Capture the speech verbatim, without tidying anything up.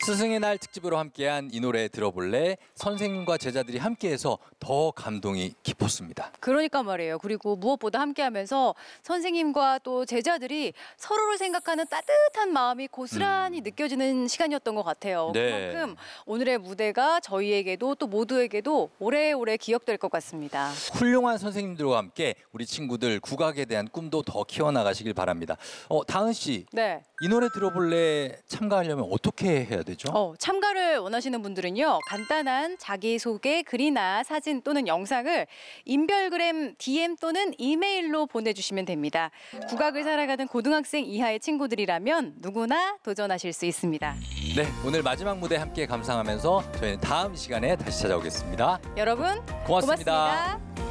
스승의 날 특집으로 함께한 이 노래 들어볼래? 선생님과 제자들이 함께해서 더 감동이 깊었습니다. 그러니까 말이에요. 그리고 무엇보다 함께하면서 선생님과 또 제자들이 서로를 생각하는 따뜻한 마음이 고스란히 음. 느껴지는 시간이었던 것 같아요. 네. 그만큼 오늘의 무대가 저희에게도 또 모두에게도 오래오래 기억될 것 같습니다. 훌륭한 선생님들과 함께 우리 친구들 국악에 대한 꿈도 더 키워나가시길 바랍니다. 어, 다은 씨, 네. 이 노래 들어볼래 참가하려면 어떻게 해야 되죠? 어, 참가를 원하시는 분들은요. 간단한 자기소개 글이나 사진 또는 영상을 인별그램 디엠 또는 이메일로 보내주시면 됩니다. 국악을 살아가는 고등학생 이하의 친구들이라면 누구나 도전하실 수 있습니다. 네, 오늘 마지막 무대 함께 감상하면서 저희는 다음 시간에 다시 찾아오겠습니다. 여러분 고맙습니다. 고맙습니다.